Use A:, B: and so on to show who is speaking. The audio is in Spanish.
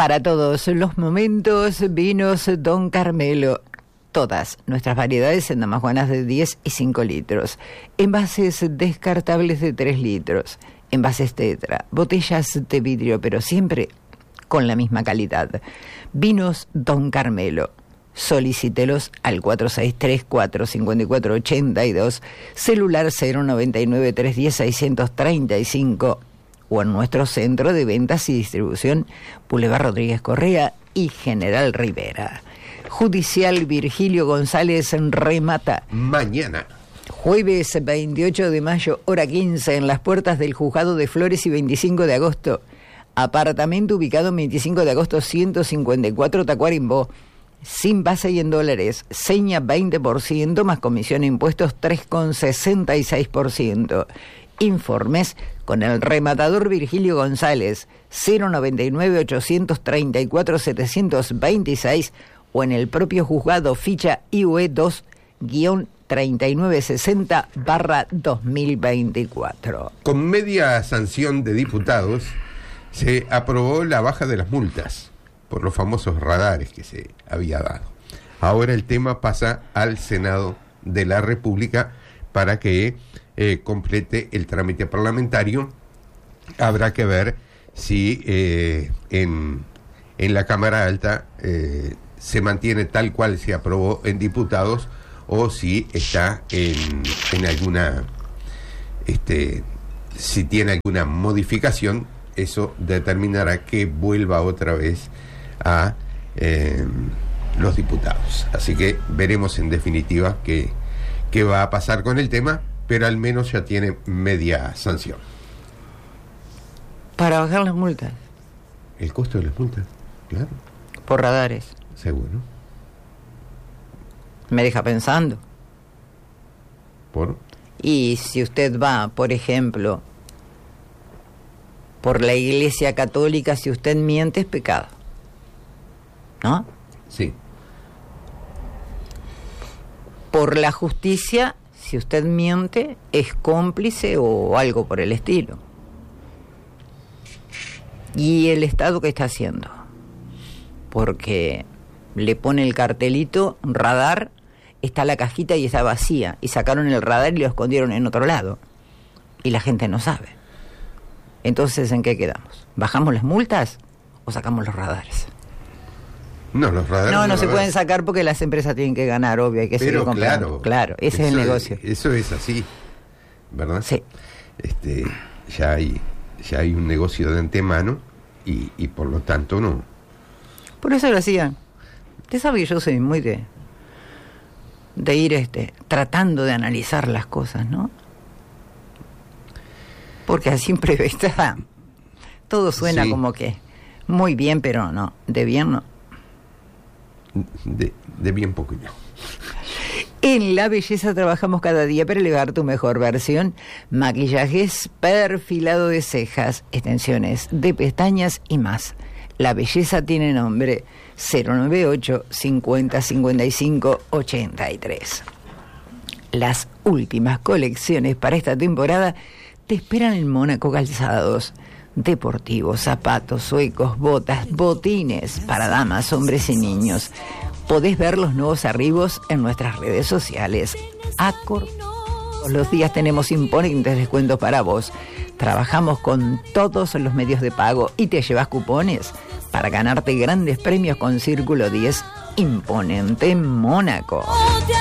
A: Para todos los momentos, vinos Don Carmelo. Todas nuestras variedades en damajuanas de 10 y 5 litros. Envases descartables de 3 litros. Envases tetra. Botellas de vidrio, pero siempre con la misma calidad. Vinos Don Carmelo. Solicítelos al 463-454-82, celular 099-310-635 o en nuestro centro de ventas y distribución, Boulevard Rodríguez Correa y General Rivera. Judicial Virgilio González remata
B: mañana.
A: Jueves 28 de mayo, hora 15, en las puertas del Juzgado de Flores y 25 de agosto. Apartamento ubicado en 25 de agosto 154 Tacuarembó. Sin base y en dólares, seña 20% más comisión e impuestos 3,66%. Informes con el rematador Virgilio González, 099-834-726 o en el propio juzgado, ficha IUE 2-3960/2024.
B: Con media sanción de diputados, se aprobó la baja de las multas por los famosos radares que se había dado. Ahora el tema pasa al Senado de la República para que complete el trámite parlamentario. Habrá que ver si en la Cámara Alta se mantiene tal cual se aprobó en diputados o si está en alguna, si tiene alguna modificación. Eso determinará que vuelva otra vez a los diputados. Así que veremos en definitiva qué va a pasar con el tema, pero al menos ya tiene media sanción.
A: Para bajar las multas.
B: El costo de las multas, claro.
A: Por radares.
B: Seguro.
A: Me deja pensando.
B: ¿Por?
A: Y si usted va, por ejemplo, por la Iglesia Católica, si usted miente es pecado, ¿no?
B: Sí.
A: Por la justicia, si usted miente, es cómplice o algo por el estilo. ¿Y el Estado qué está haciendo? Porque le pone el cartelito, radar, está la cajita y está vacía, y sacaron el radar y lo escondieron en otro lado. Y la gente no sabe. Entonces, ¿en qué quedamos? ¿Bajamos las multas o sacamos los radares?
B: No, los radares.
A: No se pueden sacar porque las empresas tienen que ganar, obvio, hay que seguir comprando. Claro, ese es el negocio.
B: Eso es así, ¿verdad?
A: Sí.
B: Ya hay un negocio de antemano y por lo tanto no.
A: Por eso lo hacían. Usted sabe que yo soy muy de ir tratando de analizar las cosas, ¿no? Porque a simple vista todo suena como que muy bien, pero no, de bien no.
B: De bien poco no.
A: En La Belleza trabajamos cada día para elevar tu mejor versión. Maquillajes, perfilado de cejas, extensiones de pestañas y más. La Belleza tiene nombre: 098 50 55 83. Las últimas colecciones para esta temporada te esperan en Mónaco Calzados. Deportivos, zapatos, suecos, botas, botines para damas, hombres y niños. Podés ver los nuevos arribos en nuestras redes sociales. Todos los días tenemos imponentes descuentos para vos. Trabajamos con todos los medios de pago y te llevas cupones para ganarte grandes premios con Círculo 10. Imponente Mónaco.